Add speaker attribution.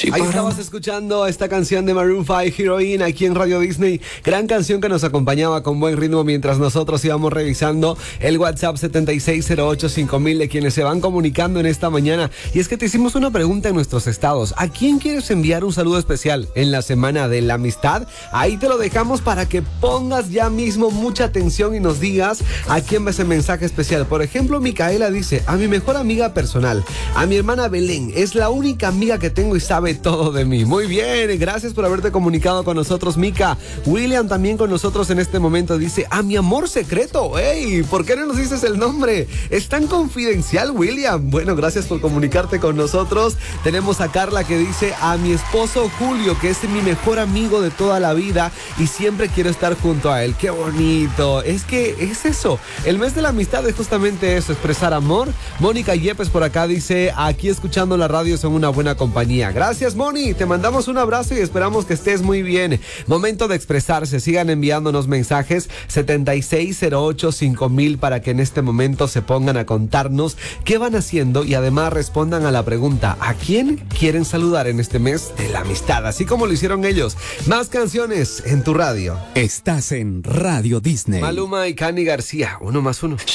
Speaker 1: Ahí estabas escuchando esta canción de Maroon 5, Heroine, aquí en Radio Disney. Gran canción que nos acompañaba con buen ritmo mientras nosotros íbamos revisando el WhatsApp 76085000 de quienes se van comunicando en esta mañana. Y es que te hicimos una pregunta en nuestros estados. ¿A quién quieres enviar un saludo especial en la semana de la amistad? Ahí te lo dejamos para que pongas ya mismo mucha atención y nos digas a quién va ese mensaje especial. Por ejemplo, Micaela dice: a mi mejor amiga personal, a mi hermana Belén. Es la única amiga que tengo y sabe todo de mí. Muy bien, gracias por haberte comunicado con nosotros, Mica. William también con nosotros en este momento dice: a mi amor secreto. ¡Ey! ¿Por qué no nos dices el nombre? Es tan confidencial, William. Bueno, gracias por comunicarte con nosotros. Tenemos a Carla que dice: a mi esposo Julio, que es mi mejor amigo de toda la vida y siempre quiero estar junto a él. ¡Qué bonito! Es que es eso. El mes de la amistad es justamente eso, expresar amor. Mónica Yepes por acá dice: aquí escuchando la radio son una buena compañía. Gracias, Moni. Te mandamos un abrazo y esperamos que estés muy bien. Momento de expresarse. Sigan enviándonos mensajes 76085000 para que en este momento se pongan a contarnos qué van haciendo y además respondan a la pregunta: ¿a quién quieren saludar en este mes de la amistad? Así como lo hicieron ellos. Más canciones en tu radio.
Speaker 2: Estás en Radio Disney.
Speaker 1: Maluma y Cani García, 1+1.